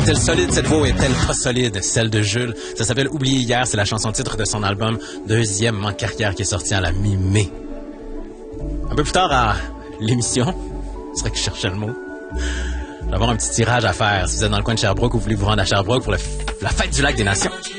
Est-elle solide, cette voix, ou est-elle pas solide, celle de Jules? Ça s'appelle Oublié hier, c'est la chanson titre de son album Deuxièmement Carrière qui est sorti à la mi-mai. Un peu plus tard à l'émission, c'est vrai que je cherchais le mot, je vais avoir un petit tirage à faire. Si vous êtes dans le coin de Sherbrooke ou vous voulez vous rendre à Sherbrooke pour la fête du Lac des Nations.